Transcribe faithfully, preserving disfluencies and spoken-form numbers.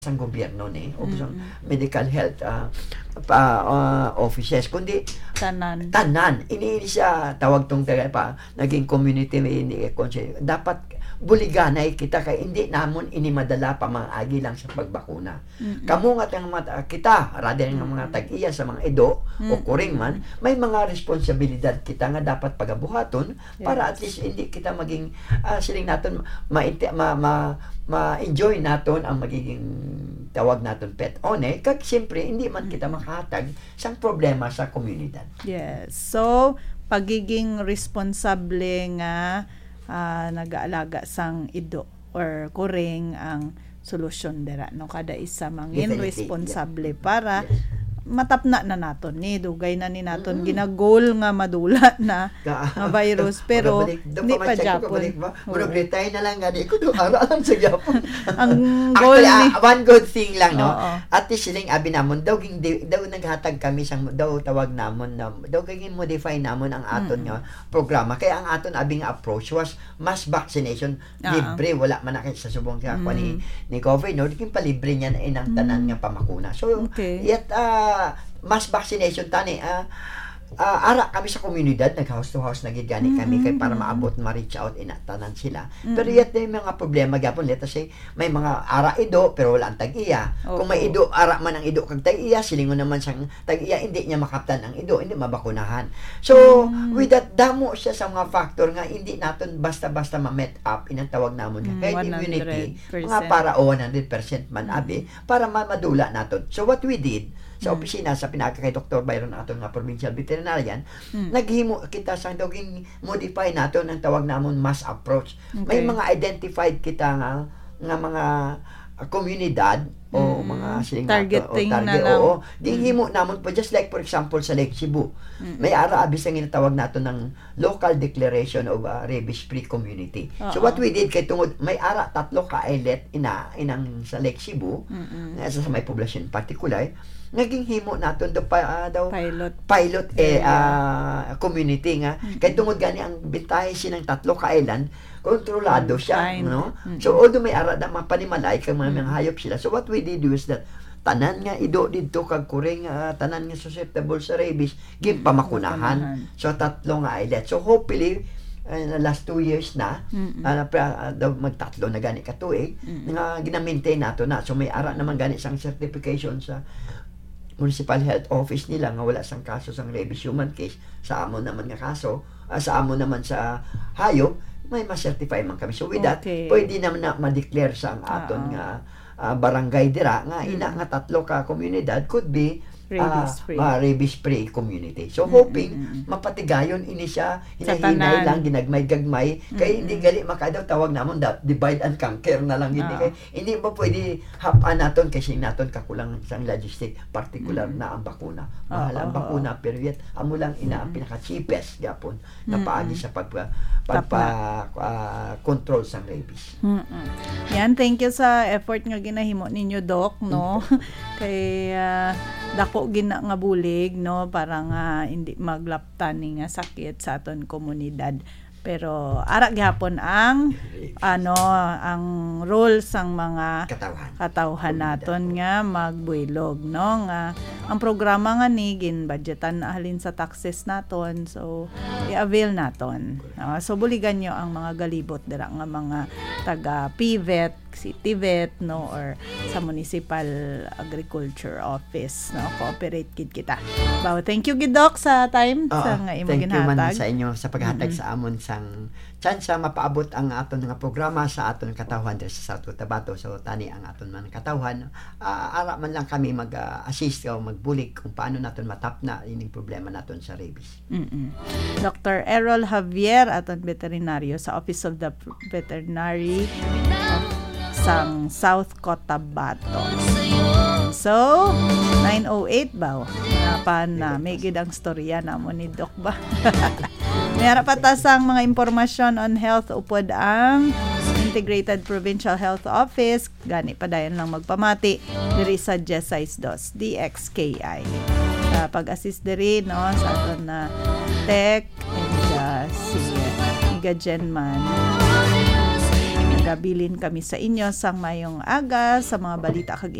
ng gobyerno ni o Mm. medical health uh, pa, uh, offices kundi Tanan. tanan ini siya tawag tong taga pa naging community ini conseil dapat buliganay kita kay hindi namon ini madala pa mga agi lang sa pagbakuna. Mm-mm. Kamo nga tang mga kita rather nga mga tag-iya sa mga edo o kuring man may mga responsibilidad kita nga dapat pagabuhaton para at least hindi kita maging uh, siling naton ma, ma, ma ma-enjoy naton ang magiging tawag naton pet one kag siyempre hindi man kita makahatag sang problema sa komunidad. Yes. So, pagiging responsable nga uh, nag-aalaga sang ido or kuring ang solusyon dira no kada isa mangin Definitely, responsable yeah. para Yes. matapna na naton ni dugay na ni naton mm-hmm. ginagol nga madula na nga virus pero hindi pa Japon. Mag-retire na lang gani ko do ara lang sa Japon. Ang goal Actually, ni uh, one good thing lang no. Oo. At least siling abi namon daw ging daw naghatag kami sang daw tawag namon na daw kay modify namon ang aton nga programa kaya ang aton abing approach was mass vaccination Uh-huh. libre wala man na kay sa subong ka mm. ni ni COVID no dikin palibre niya na inang tanan nga pamakuna. So Okay. yet uh, mass vaccination tani ah uh, ara kami sa komunidad nag house to house nagigani kami kay para maabot ma-reach out inatanan sila. Mm-hmm. Pero yet may mga problema gyapon let us say may mga ara ido pero wala ang tag-iya. Oo. Kung may ido ara man ang ido kag tag-iya silingon naman sang tag-iya hindi niya makaptan ang ido hindi mabakunahan. So Mm. with that damo siya sa mga factor nga hindi naton basta-basta ma-met up inang tawag namon nga Mm, kay one immunity hundred percent. mga para o one hundred percent man abi para madula naton. So what we did sa opisina sa pinaka kay Doctor Byron aton nga provincial veterinarian Mm. naghimo kita sa doging modify naton ang tawag namon mass approach. May Okay. mga identified kita nga nga mga uh, komunidad o Mm. mga siling Targeting nato, o na lang. oo. Gihimo namon po just like for example sa Lake Cebu. Mm. May ara abis ang ginatawag nato ng local declaration of uh, rabies free community. So Oo. what we did kay tungod may ara tatlo ka islet ina inang sa Lake Cebu Mm-mm. nga sa may poblasyon particular naging himo naton do pa uh, daw pilot pilot eh Area. ah, community nga kay tungod gani ang bitahe sinang tatlo ka island kontrolado siya Fine. no Mm. so although may ara na mapanimalay kag mga mga hayop sila so what we did was that tanan nga ido didto kag kuring ah, tanan nga susceptible sa rabies gid pamakunahan so tatlo nga islet so hopefully uh, na last two years na Mm-mm. uh, uh, daw magtatlo na gani ka tuig Mm. nga gina-maintain nato na so may ara naman gani sang certification sa municipal health office nila nga wala sang kaso sang rabies human case sa amon naman nga kaso uh, sa amon naman sa hayop may ma-certify man kami so with that Okay. pwede naman na ma-declare sa ang aton Oo. nga uh, barangay dira nga Mm. ina nga tatlo ka komunidad could be Rabies-free. uh, rabies-free community. So, Mm, hoping mm, mm. mapatigayon ini siya, Sa hinahinay tanan. lang, ginagmay-gagmay, kaya hindi gali makadaw tawag namon da, divide and conquer na lang, hindi Ah. kay hindi ba pwede hapan naton kasi naton kakulang sang logistic, particular Mm. na ang bakuna. Ah, Mahal ang ah, bakuna, pero yet, amo lang ina ang pinaka-cheapest, gapon, na Mm, paagi mm. sa pagpa, pagpa ah, control sang rabies. Mm-mm. Yan, thank you sa effort nga ginahimo ninyo, Doc, no? Kay uh, dako gina nga bulig, no? Para nga hindi maglaptan ni nga sakit sa aton komunidad. Pero ara gihapon ang ano ang role sang mga Katawan. katawhan naton nga magbuylog, no? Nga ang programa nga ni gin budgetan na halin sa taxes naton, so i-avail naton. No? So buligan nyo ang mga galibot dira nga mga taga P V E T, City Vet, no, or sa Municipal Agriculture Office, no, cooperate kid kita. Bawo, thank you gid Doc sa time Oo, sa nga imo thank you man ginhatag. sa inyo sa paghatag sa amon sang chance mapaabot ang aton nga programa sa aton katawhan diri sa South Cotabato. So tani ang aton man katawhan uh, ara man lang kami mag-assist uh, o magbulig kung paano naton matapna ining problema naton sa rabies. Mm-mm. Doctor Errol Javier, aton veterinaryo sa Office of the Veterinary of sang South Cotabato. So, nine oh eight ba? Napan na, may gid ang storya na mo ni Doc ba? Mayara pa ta sang mga impormasyon on health upod ang Integrated Provincial Health Office. Gani pa dayon lang magpamati diri sa Jesais dos, D X K I. Sa pag-assist diri, no, sa aton na tech and uh, si Iga Genman. nagabilin kami sa inyo sang mayong aga sa mga balita kag